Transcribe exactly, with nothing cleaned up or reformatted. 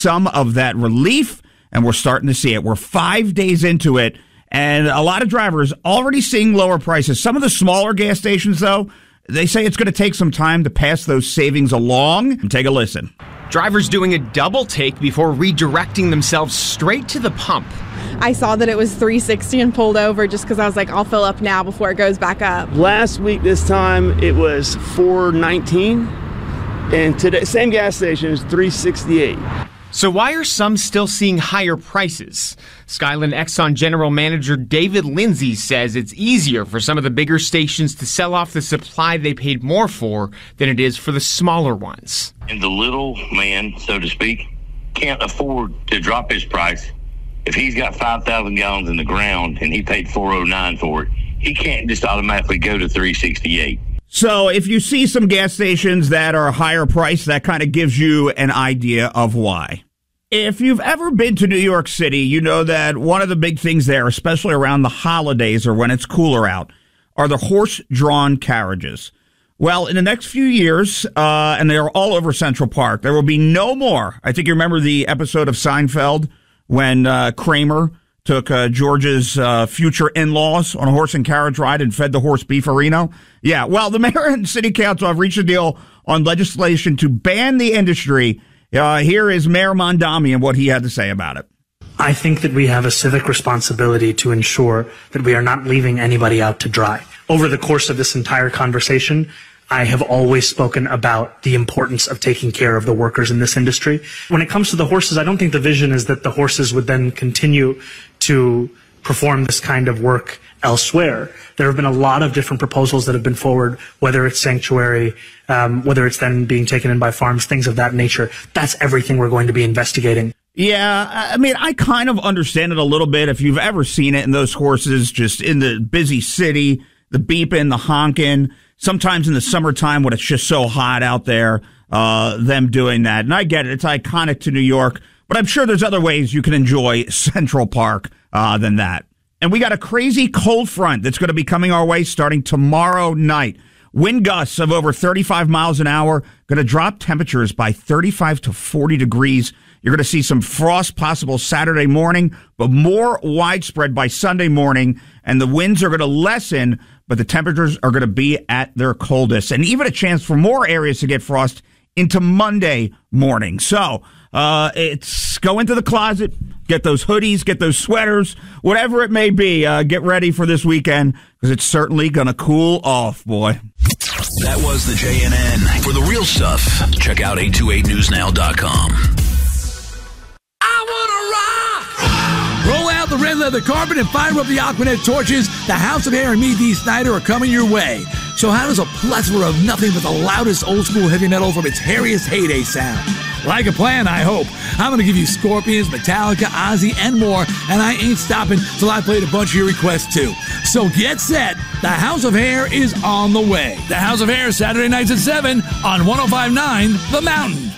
some of that relief, and we're starting to see it. We're five days into it, and a lot of drivers already seeing lower prices. Some of the smaller gas stations, though, they say it's going to take some time to pass those savings along. And take a listen. Drivers doing a double take before redirecting themselves straight to the pump. I saw that it was three sixty and pulled over just because I was like, I'll fill up now before it goes back up. Last week this time it was four nineteen, and today same gas station is three sixty-eight. So why are some still seeing higher prices? Skyland Exxon General Manager David Lindsay says it's easier for some of the bigger stations to sell off the supply they paid more for than it is for the smaller ones. And the little man, so to speak, can't afford to drop his price. If he's got five thousand gallons in the ground and he paid four oh nine for it, he can't just automatically go to three sixty-eight. So if you see some gas stations that are higher priced, that kind of gives you an idea of why. If you've ever been to New York City, you know that one of the big things there, especially around the holidays or when it's cooler out, are the horse-drawn carriages. Well, in the next few years, uh, and they're all over Central Park, there will be no more. I think you remember the episode of Seinfeld when uh, Kramer took uh, George's uh, future in-laws on a horse and carriage ride and fed the horse beefarino. Yeah, well, the mayor and city council have reached a deal on legislation to ban the industry. Uh, here is Mayor Mondami and what he had to say about it. I think that we have a civic responsibility to ensure that we are not leaving anybody out to dry. Over the course of this entire conversation, I have always spoken about the importance of taking care of the workers in this industry. When it comes to the horses, I don't think the vision is that the horses would then continue to perform this kind of work elsewhere. There have been a lot of different proposals that have been forward, whether it's sanctuary, um, whether it's then being taken in by farms, things of that nature. That's everything we're going to be investigating. Yeah, I mean, I kind of understand it a little bit. If you've ever seen it in those horses just in the busy city, the beeping, the honking, sometimes in the summertime when it's just so hot out there, uh, them doing that. And I get it. It's iconic to New York, but I'm sure there's other ways you can enjoy Central Park uh, than that. And we got a crazy cold front that's going to be coming our way starting tomorrow night. Wind gusts of over thirty-five miles an hour, going to drop temperatures by thirty-five to forty degrees. You're going to see some frost possible Saturday morning, but more widespread by Sunday morning. And the winds are going to lessen, but the temperatures are going to be at their coldest. And even a chance for more areas to get frost into Monday morning. So uh, it's go into the closet, get those hoodies, get those sweaters, whatever it may be. Uh, get ready for this weekend because it's certainly going to cool off, boy. That was the J N N. For the real stuff, check out eight two eight news now dot com. Roll out the red leather carpet and fire up the Aquanet torches. The House of Hair and me, Dee Snider, are coming your way. So how does a plethora of nothing but the loudest old school heavy metal from its hairiest heyday sound? Like a plan, I hope. I'm going to give you Scorpions, Metallica, Ozzy, and more, and I ain't stopping till I played a bunch of your requests too. So get set. The House of Hair is on the way. The House of Hair, Saturday nights at seven on one oh five point nine The Mountain.